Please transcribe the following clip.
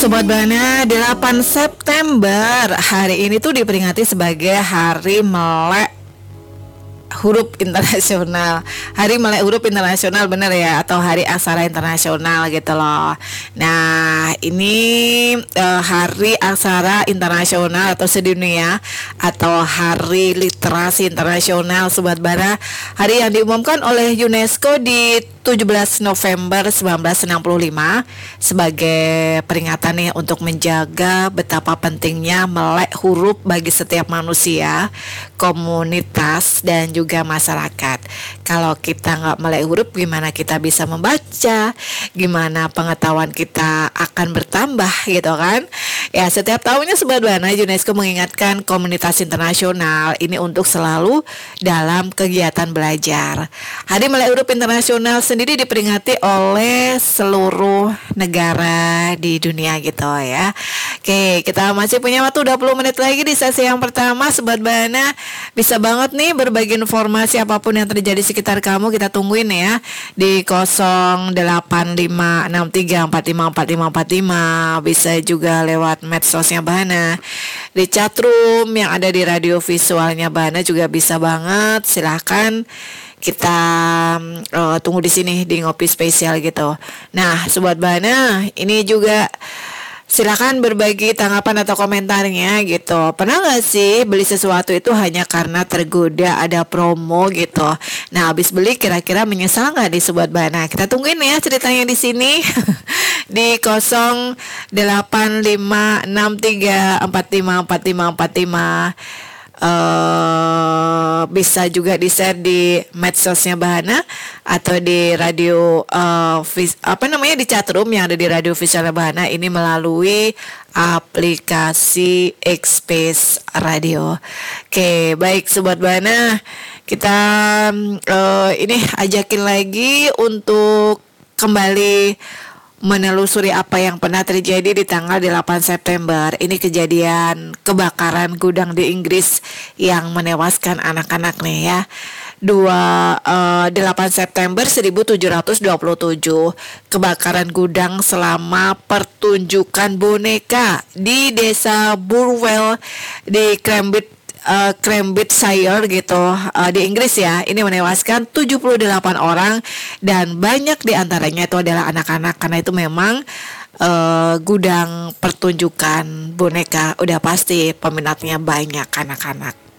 Sobat Bana, 8 September hari ini tuh diperingati sebagai Hari Melek Huruf Internasional. Hari Melek Huruf Internasional, bener ya, atau Hari Aksara Internasional gitu loh. Nah, ini Hari Aksara Internasional atau sedunia, atau Hari Literasi Internasional, Sobat Bana. Hari yang diumumkan oleh UNESCO di 17 November 1965 sebagai peringatan nih untuk menjaga betapa pentingnya melek huruf bagi setiap manusia, komunitas, dan juga masyarakat. Kalau kita nggak melek huruf, gimana kita bisa membaca? Gimana pengetahuan kita akan bertambah gitu kan? Ya, setiap tahunnya Sobat Bana, UNESCO mengingatkan komunitas internasional ini untuk selalu dalam kegiatan belajar. Hari Melek Huruf Internasional sendiri diperingati oleh seluruh negara di dunia gitu ya. Oke, kita masih punya waktu 20 menit lagi di sesi yang pertama. Sobat Bana bisa banget nih berbagi informasi apapun yang terjadi di sekitar kamu. Kita tungguin ya di 085543454545. Bisa juga lewat medsosnya Bana, di chatroom yang ada di radio visualnya Bana juga bisa banget. Silahkan kita tunggu di sini di ngopi spesial gitu. Nah, Sobat Bana, ini juga silakan berbagi tanggapan atau komentarnya gitu. Pernah nggak sih beli sesuatu itu hanya karena tergoda ada promo gitu? Nah, habis beli kira-kira menyesal nggak di Sobat Bana? Kita tungguin ya ceritanya di sini di 085563454545. Bisa juga di-share di medsosnya Bahana atau di radio di chatroom yang ada di radio visual Bahana ini melalui aplikasi Xspace Radio. Oke, baik Sobat Bahana, kita ini ajakin lagi untuk kembali menelusuri apa yang pernah terjadi di tanggal 8 September. Ini kejadian kebakaran gudang di Inggris yang menewaskan anak-anak nih ya. 8 September 1727, kebakaran gudang selama pertunjukan boneka di desa Burwell di Cambridgeshire gitu, di Inggris ya. Ini menewaskan 78 orang dan banyak diantaranya itu adalah anak-anak, karena itu memang gudang pertunjukan boneka udah pasti peminatnya banyak anak-anak.